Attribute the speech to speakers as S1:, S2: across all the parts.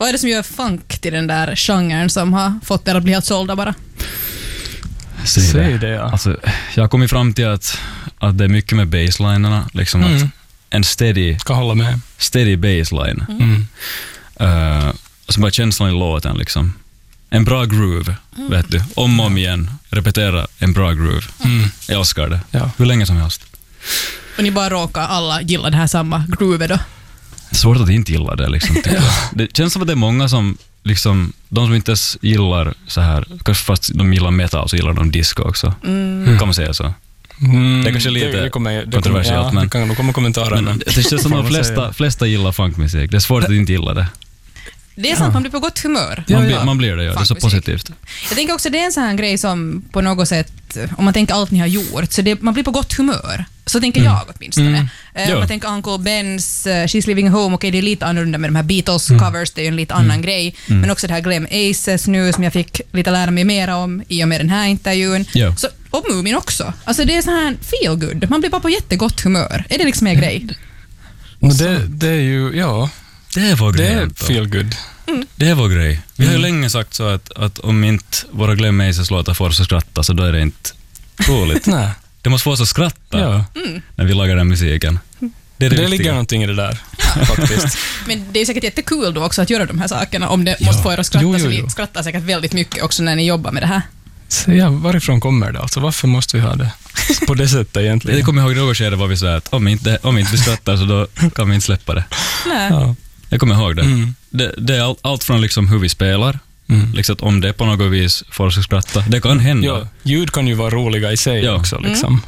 S1: Vad är det som gör funk till den där genren som har fått er att bli helt sålda bara?
S2: Säg det, ja. Alltså, jag har kommit fram till att det är mycket med basslinerna. Liksom att en steady bassline. Som bara känslan i låten. Liksom. En bra groove, vet du. Om och om igen. Repetera en bra groove. Jag älskar det. Ja. Hur länge som helst.
S1: Och ni bara råkar alla gilla det här samma groove då?
S2: Svårt att inte gilla det. Liksom, det känns som att det är många som liksom, de som inte ens gillar så här, kanske fast de gillar metal så gillar de disco också. Kan man säga så? Det är kanske lite kontroversiellt, men
S3: det kommer kommentarer.
S2: Men det känns som att de flesta gillar funkmusik. Det är svårt att inte gilla det.
S1: Det är sant, man blir på gott humör.
S2: Man blir det, ja. Det är så positivt.
S1: Jag tänker också, det är en sån här grej som på något sätt, om man tänker allt ni har gjort, så man blir på gott humör. Så tänker jag åtminstone. Om man tänker Uncle Ben's She's Living Home, okej, det är lite annorlunda med de här Beatles-covers, det är ju en lite annan grej. Men också det här Glam Aces nu, som jag fick lite lära mig mer om i och med den här intervjun. Så, och Moomin också. Alltså det är så här feel good. Man blir bara på jättegott humör. Är det liksom er grej?
S3: Det är ju, ja.
S2: Det är vår grej.
S3: Det är feel good.
S2: Det är vår grej. Vi har ju länge sagt så att om inte våra Glam Aces låtar får oss att skratta, så då är det inte roligt.
S3: Nej.
S2: Det måste få oss att skratta när vi lagar den musiken. Det
S3: ligger någonting i det där, faktiskt.
S1: Men det är säkert jättekul då också att göra de här sakerna, om det måste få er att skratta, så ni skrattar säkert väldigt mycket också när ni jobbar med det här.
S3: Så varifrån kommer det alltså? Varför måste vi ha det på det sättet egentligen?
S2: Jag kommer ihåg något skede var vi så att om inte vi skrattar så då kan vi inte släppa det.
S1: Nej.
S3: Ja.
S2: Jag kommer ihåg det. Det är allt från liksom hur vi spelar, liksom att om det på något vis får oss att skratta. Det kan hända.
S3: Ja, ljud kan ju vara roliga i sig också. Liksom.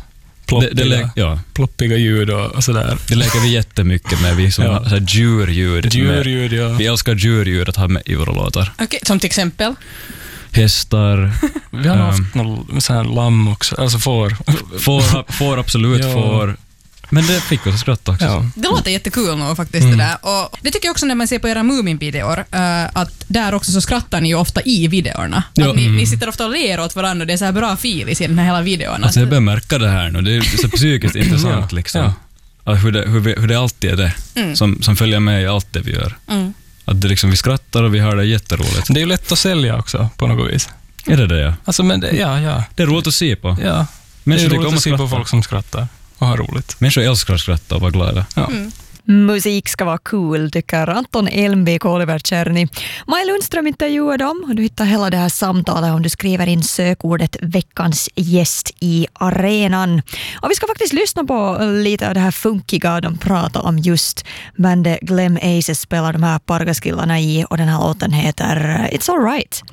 S3: Ploppiga ljud och sådär.
S2: Det leker vi jättemycket med. Vi som har djurljud. Vi älskar djurljud att ha med i våra låtar.
S1: Okej, som till exempel?
S2: Hästar.
S3: Vi har haft någon sån här lamm också. Alltså får.
S2: Får absolut, får. Men det fick oss att skratta också.
S1: Ja. Det låter jättekul nu faktiskt det där. Och det tycker jag också när man ser på era Moomin-videor, att där också så skrattar ni ju ofta i videorna. Att ni sitter ofta och ler åt varandra och det är så här bra feel i den här hela videon.
S2: Alltså jag börjar märka det här nu. Det är så psykiskt intressant liksom. Att hur det alltid är det som följer med i allt det vi gör. Att det liksom, vi skrattar och vi har det jätteroligt.
S3: Det är ju lätt att sälja också på något vis.
S2: Är det ja?
S3: Alltså, men det
S2: är roligt att se på.
S3: Ja. Det är roligt att se på folk som skrattar. Och ha roligt.
S2: Människor älskar att skratta och vara glada.
S3: Ja.
S4: Musik ska vara cool, tycker Anton Elmbik och Oliver Czerny. Maja Lundström intervjuar dem och du hittar hela det här samtalet om du skriver in sökordet veckans gäst i arenan. Och vi ska faktiskt lyssna på lite av det här funkiga de pratar om just bandet Glam Aces spelar de här pargaskillarna i, och den här låten heter It's All Right.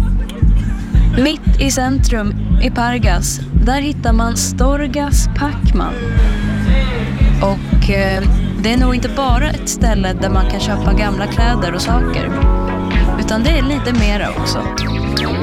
S5: Mitt i centrum i Pargas, där hittar man Storgas Packman. Och det är nog inte bara ett ställe där man kan köpa gamla kläder och saker, utan det är lite mera också.